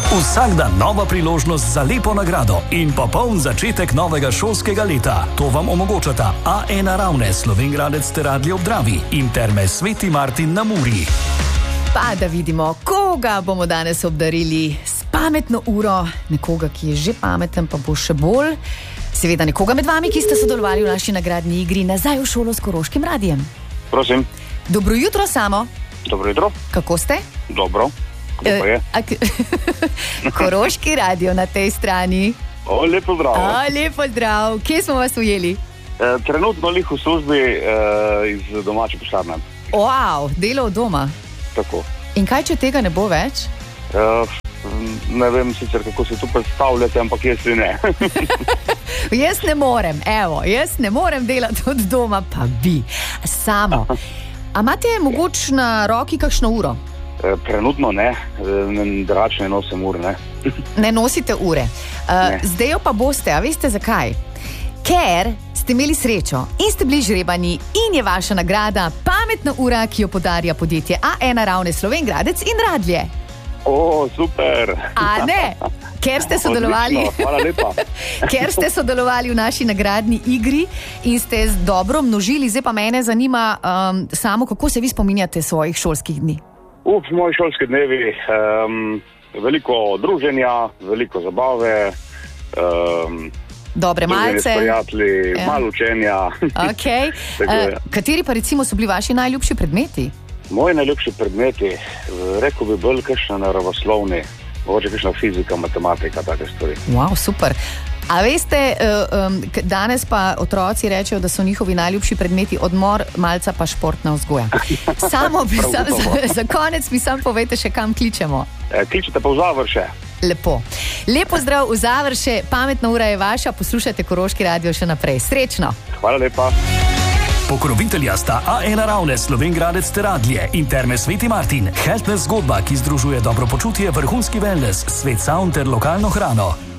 Vsak dan nova priložnost za lepo nagrado in popoln začetek novega šolskega leta. To vam omogočata A1 Ravne, Slovenj Gradec ter Radlje ob Dravi in Terme Sveti Martin na Muri. Pa da vidimo, koga bomo danes obdarili s pametno uro. Nekoga, ki je že pameten, pa bo še bolj. Seveda nekoga med vami, ki ste sodelovali v naši nagradni igri Nazaj v šolo s Koroškim radijem. Prosim. Dobro jutro, Samo. Dobro jutro. Kako ste? Dobro. Kako pa je? Koroški radio na tej strani. Lepo zdrav. Lepo zdrav. Kje smo vas ujeli? Trenutno lih v službi iz domače poštarne. Wow, delo od doma. Tako. In kaj, če tega ne bo več? Ne vem sicer, kako se tu predstavljate, ampak jaz si ne. Jaz ne morem delati od doma, pa bi. Samo. A imate mogoče na roki kakšno uro? Trenutno ne, drugače ne nosim ur, ne. Ne nosite ure. Zdaj jo pa boste, a veste zakaj? Ker ste imeli srečo in ste bili žrebani in je vaša nagrada pametna ura, ki jo podarja podjetje A1 Ravne, Slovenj Gradec in Radlje. Super. A ne? Ker ste sodelovali. Odlično, hvala lepa. Ker ste sodelovali v naši nagradni igri in ste dobro množili. Zdaj pa mene zanima, Samo, kako se vi spominjate svojih šolskih dni? Moji šolski dnevi, veliko druženja, veliko zabave, dobre malce, prijatelji, malo učenja. Okay. Kateri pa recimo so bili vaši najljubši predmeti? Moji najljubši predmeti, rekel bi bolj kakšna naravoslovni, mogoče kakšna fizika, matematika, take stvari. Wow, super. A veste, danes pa otroci rečejo, da so njihovi najljubši predmeti odmor, malca pa športna vzgoja. Samo za konec mi sam povejte še, kam kličemo. Kličete pa v Završe. Lepo. Lepo zdrav v Završe, pametna ura je vaša, poslušajte Koroški radio še naprej. Srečno. Hvala lepa. Pokrovitelja sta A1 Ravne, Slovenj Gradec ter Radlje in Terme Sveti Martin. Healthness zgodba, ki združuje dobro počutje, vrhunski wellness, svet sound ter lokalno hrano.